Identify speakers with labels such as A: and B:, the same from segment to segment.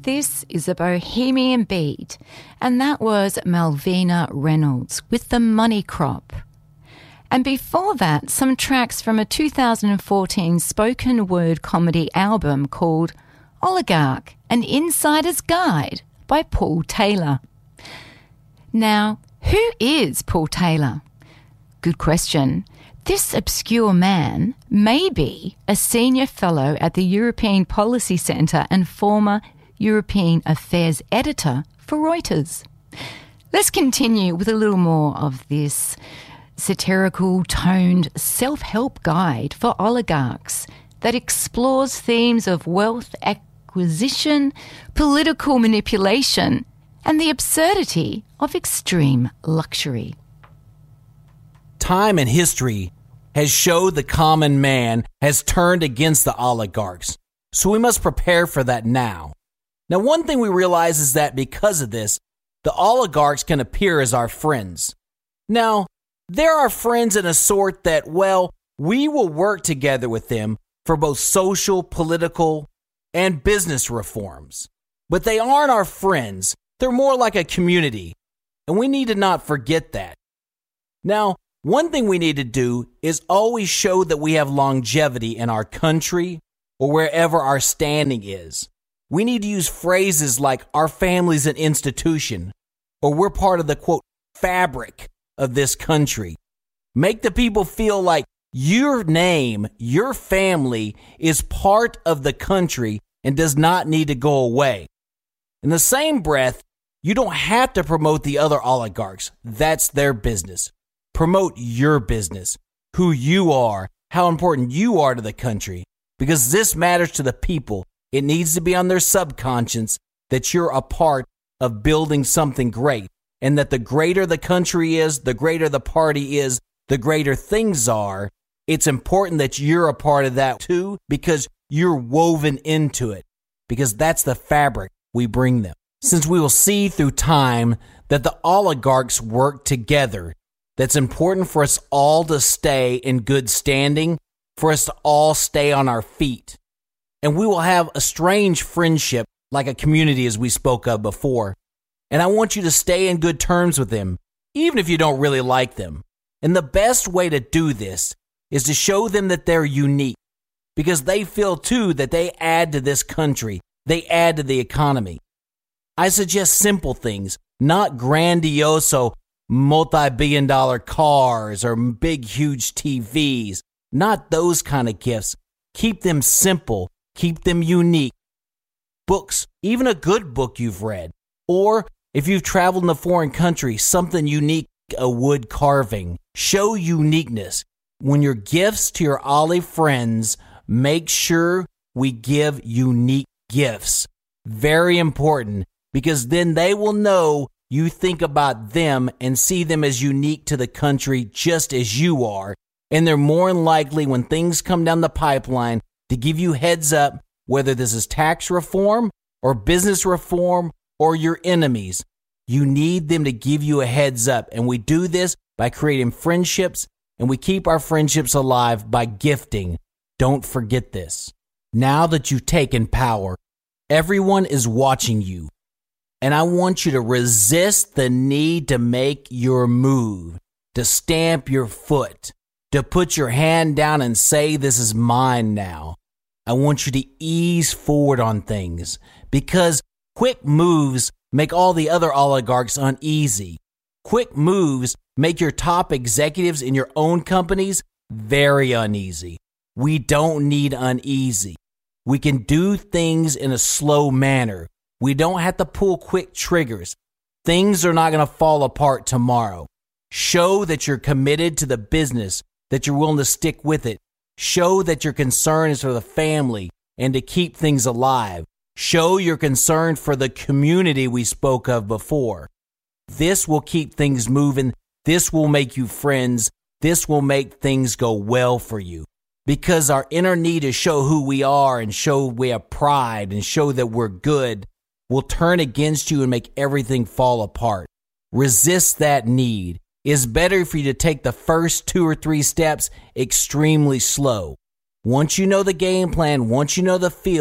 A: This is a Bohemian Beat, and that was Malvina Reynolds with The Money Crop. And before that, some tracks from a 2014 spoken word comedy album called Oligarch, An Insider's Guide by Paul Taylor. Now, who is Paul Taylor? Good question. This obscure man may be a senior fellow at the European Policy Centre and former European Affairs editor for Reuters. Let's continue with a little more of this satirical toned self-help guide for oligarchs that explores themes of wealth acquisition, political manipulation, and the absurdity of extreme luxury.
B: Time and history has showed the common man has turned against the oligarchs, so we must prepare for that now. Now, one thing we realize is that because of this, the oligarchs can appear as our friends. Now, there are friends in a sort that, well, we will work together with them for both social, political, and business reforms. But they aren't our friends. They're more like a community, and we need to not forget that. Now, one thing we need to do is always show that we have longevity in our country or wherever our standing is. We need to use phrases like our family's an institution or we're part of the, quote, fabric of this country. Make the people feel like your name, your family is part of the country and does not need to go away. In the same breath, you don't have to promote the other oligarchs. That's their business. Promote your business, who you are, how important you are to the country, because this matters to the people. It needs to be on their subconscious that you're a part of building something great, and that the greater the country is, the greater the party is, the greater things are. It's important that you're a part of that too, because you're woven into it, because that's the fabric we bring them. Since we will see through time that the oligarchs work together, that's important for us all to stay in good standing, for us to all stay on our feet. And we will have a strange friendship like a community as we spoke of before. And I want you to stay in good terms with them, even if you don't really like them. And the best way to do this is to show them that they're unique, because they feel too that they add to this country. They add to the economy. I suggest simple things, not grandioso multi-billion-dollar cars or big, huge TVs. Not those kind of gifts. Keep them simple. Keep them unique. Books, even a good book you've read. Or if you've traveled in a foreign country, something unique, a wood carving. Show uniqueness. When your gifts to your olive friends, make sure we give unique gifts. Very important, because then they will know you think about them and see them as unique to the country just as you are. And they're more than likely, when things come down the pipeline, to give you heads up, whether this is tax reform or business reform or your enemies. You need them to give you a heads up. And we do this by creating friendships, and we keep our friendships alive by gifting. Don't forget this. Now that you've taken power, everyone is watching you. And I want you to resist the need to make your move, to stamp your foot, to put your hand down and say, this is mine now. I want you to ease forward on things, because quick moves make all the other oligarchs uneasy. Quick moves make your top executives in your own companies very uneasy. We don't need uneasy. We can do things in a slow manner. We don't have to pull quick triggers. Things are not going to fall apart tomorrow. Show that you're committed to the business, that you're willing to stick with it. Show that your concern is for the family and to keep things alive. Show your concern for the community we spoke of before. This will keep things moving. This will make you friends. This will make things go well for you. Because our inner need to show who we are and show we have pride and show that we're good will turn against you and make everything fall apart. Resist that need. It's better for you to take the first 2 or 3 steps extremely slow. Once you know the game plan, once you know the field,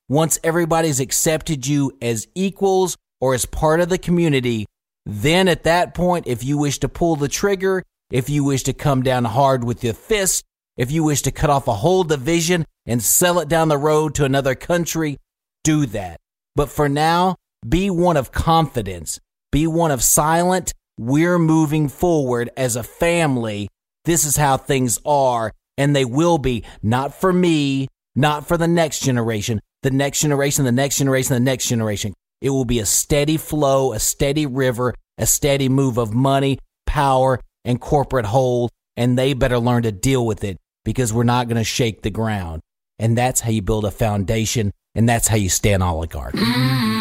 B: once everybody's accepted you as equals or as part of the community, then at that point, if you wish to pull the trigger, if you wish to come down hard with your fist, if you wish to cut off a whole division and sell it down the road to another country, do that. But for now, be one of confidence. Be one of silent. We're moving forward as a family. This is how things are, and they will be, not for me, not for the next generation, the next generation, the next generation, the next generation. It will be a steady flow, a steady river, a steady move of money, power, and corporate hold, and they better learn to deal with it because we're not going to shake the ground. And that's how you build a foundation, and that's how you stay an oligarch.